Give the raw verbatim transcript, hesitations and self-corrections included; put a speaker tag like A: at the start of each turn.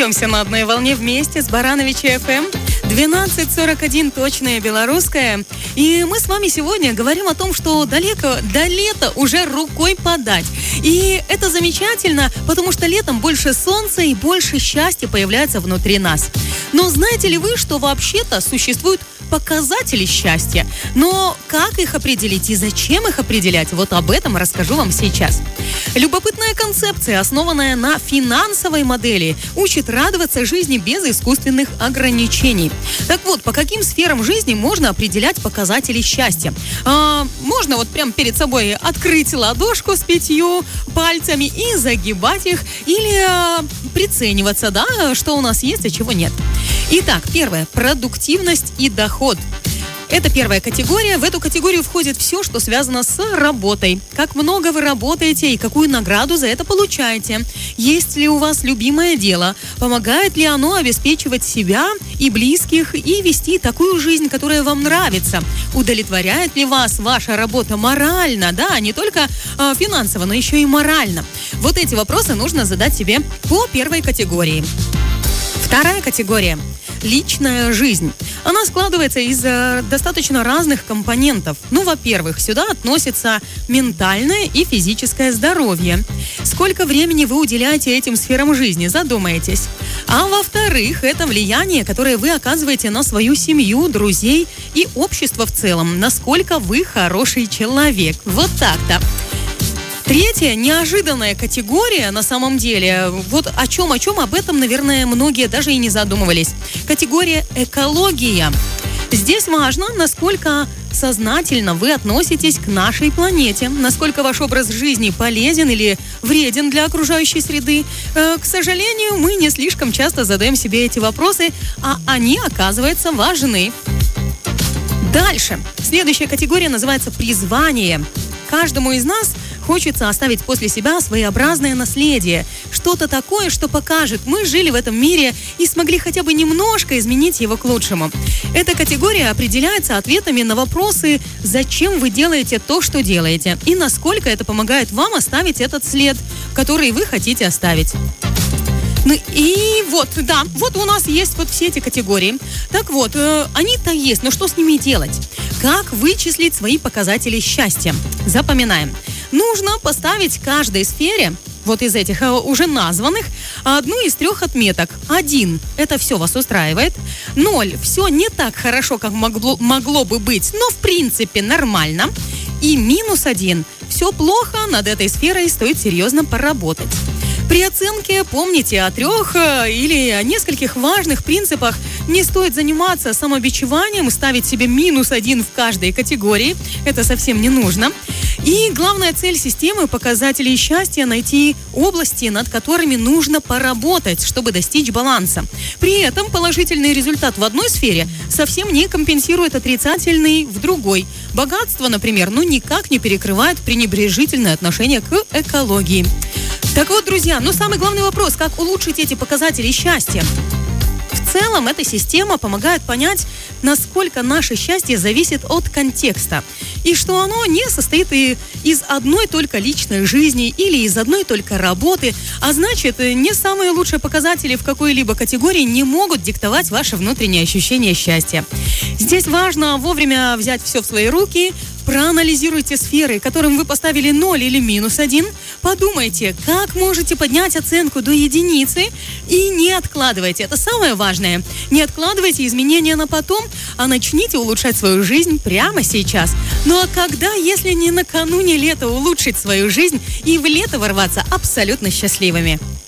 A: Остаемся на одной волне вместе с Барановичи эф эм. двенадцать сорок один, точное белорусское. И мы с вами сегодня говорим о том, что далеко, до лета уже рукой подать. И это замечательно, потому что летом больше солнца и больше счастья появляется внутри нас. Но знаете ли вы, что вообще-то существуют показатели счастья? Но как их определить и зачем их определять? Вот об этом расскажу вам сейчас. Любопытная концепция, основанная на финансовой модели, учит радоваться жизни без искусственных ограничений. Так вот, по каким сферам жизни можно определять показатели счастья? А, можно вот прям перед собой открыть ладошку с пятью пальцами и загибать их, или а, прицениваться, да, что у нас есть, а чего нет. Итак, первое. Продуктивность и доход. Это первая категория. В эту категорию входит все, что связано с работой. Как много вы работаете и какую награду за это получаете. Есть ли у вас любимое дело? Помогает ли оно обеспечивать себя и близких и вести такую жизнь, которая вам нравится? Удовлетворяет ли вас ваша работа морально? Да, не только э, финансово, но еще и морально. Вот эти вопросы нужно задать себе по первой категории. Вторая категория – личная жизнь. Она складывается из э, достаточно разных компонентов. Ну, во-первых, сюда относится ментальное и физическое здоровье. Сколько времени вы уделяете этим сферам жизни, задумайтесь. А во-вторых, это влияние, которое вы оказываете на свою семью, друзей и общество в целом. Насколько вы хороший человек. Вот так-то. Третья, неожиданная категория, на самом деле, вот о чем, о чем, об этом, наверное, многие даже и не задумывались. Категория экология. Здесь важно, насколько сознательно вы относитесь к нашей планете, насколько ваш образ жизни полезен или вреден для окружающей среды. Э, к сожалению, мы не слишком часто задаем себе эти вопросы, а они, оказывается, важны. Дальше. Следующая категория называется призвание. Каждому из нас хочется оставить после себя своеобразное наследие. Что-то такое, что покажет, мы жили в этом мире и смогли хотя бы немножко изменить его к лучшему. Эта категория определяется ответами на вопросы, зачем вы делаете то, что делаете, и насколько это помогает вам оставить этот след, который вы хотите оставить. Ну и вот, да, вот у нас есть вот все эти категории. Так вот, э, они-то есть, но что с ними делать? Как вычислить свои показатели счастья? Запоминаем. Нужно поставить каждой сфере, вот из этих уже названных, одну из трех отметок. Один – это все вас устраивает. Ноль – все не так хорошо, как могло, могло бы быть, но в принципе нормально. И минус один – все плохо, над этой сферой стоит серьезно поработать. При оценке помните о трех или о нескольких важных принципах. Не стоит заниматься самобичеванием, ставить себе минус один в каждой категории. Это совсем не нужно. И главная цель системы показателей счастья – найти области, над которыми нужно поработать, чтобы достичь баланса. При этом положительный результат в одной сфере совсем не компенсирует отрицательный в другой. Богатство, например, ну никак не перекрывает пренебрежительное отношение к экологии. Так вот, друзья, ну самый главный вопрос – как улучшить эти показатели счастья? В целом, эта система помогает понять, насколько наше счастье зависит от контекста. И что оно не состоит и из одной только личной жизни или из одной только работы. А значит, не самые лучшие показатели в какой-либо категории не могут диктовать ваше внутреннее ощущение счастья. Здесь важно вовремя взять все в свои руки. Проанализируйте сферы, которым вы поставили ноль или минус один. Подумайте, как можете поднять оценку до единицы. И не откладывайте. Это самое важное. Не откладывайте изменения на потом, а начните улучшать свою жизнь прямо сейчас. Ну а когда, если не накануне лета, улучшить свою жизнь и в лето ворваться абсолютно счастливыми?